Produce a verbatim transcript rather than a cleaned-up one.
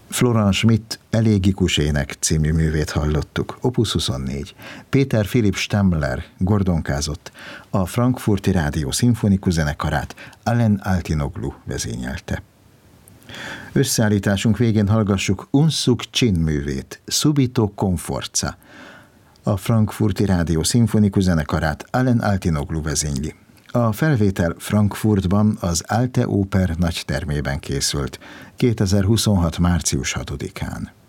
Florian Schmidt Elegikus ének című művét hallottuk, opus huszonnégy. Péter Philipp Stemmler gordonkázott, a Frankfurti Rádió Szimfonikus Zenekarát Alen Altinoglu vezényelte. Összeállításunk végén hallgassuk Unsuk Chin művét, Subito con forza. A Frankfurti Rádió Szimfonikus Zenekarát Alen Altinoglu vezényli. A felvétel Frankfurtban az Alte Oper nagytermében készült kétezer-huszonhat. március hatodikán.